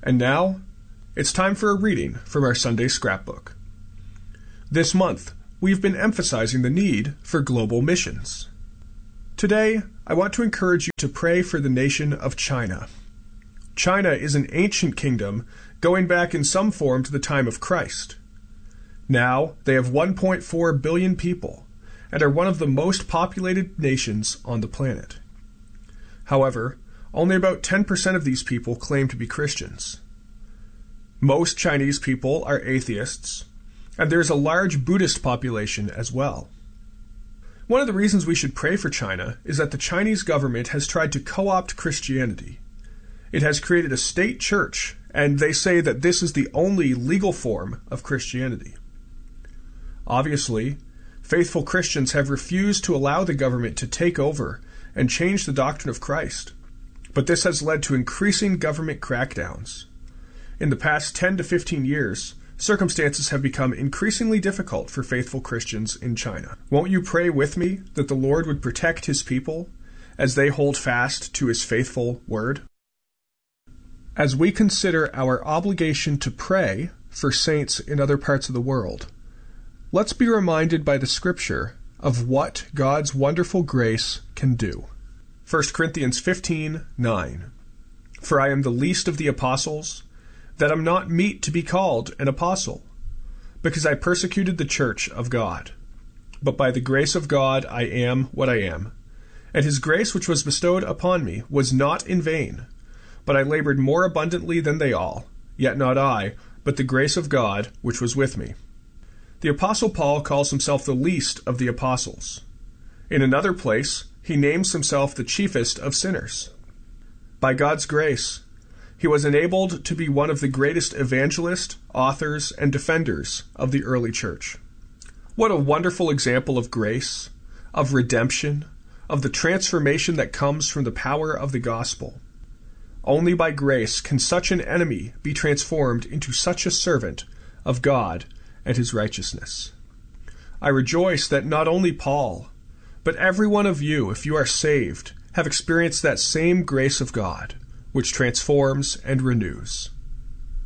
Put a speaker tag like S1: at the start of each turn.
S1: And now, it's time for a reading from our Sunday scrapbook. This month, we've been emphasizing the need for global missions. Today, I want to encourage you to pray for the nation of China. China is an ancient kingdom going back in some form to the time of Christ. Now, they have 1.4 billion people and are one of the most populated nations on the planet. However, only about 10% of these people claim to be Christians. Most Chinese people are atheists, and there is a large Buddhist population as well. One of the reasons we should pray for China is that the Chinese government has tried to co-opt Christianity. It has created a state church, and they say that this is the only legal form of Christianity. Obviously, faithful Christians have refused to allow the government to take over and change the doctrine of Christ, but this has led to increasing government crackdowns. In the past 10 to 15 years, circumstances have become increasingly difficult for faithful Christians in China. Won't you pray with me that the Lord would protect His people as they hold fast to His faithful word? As we consider our obligation to pray for saints in other parts of the world, let's be reminded by the Scripture of what God's wonderful grace can do. 1 Corinthians 15:9. For I am the least of the apostles, that am not meet to be called an apostle, because I persecuted the church of God. But by the grace of God I am what I am. And His grace which was bestowed upon me was not in vain, but I labored more abundantly than they all, yet not I, but the grace of God which was with me. The Apostle Paul calls himself the least of the apostles. In another place, he names himself the chiefest of sinners. By God's grace, he was enabled to be one of the greatest evangelists, authors, and defenders of the early church. What a wonderful example of grace, of redemption, of the transformation that comes from the power of the gospel. Only by grace can such an enemy be transformed into such a servant of God and His righteousness. I rejoice that not only Paul, but every one of you, if you are saved, have experienced that same grace of God, which transforms and renews.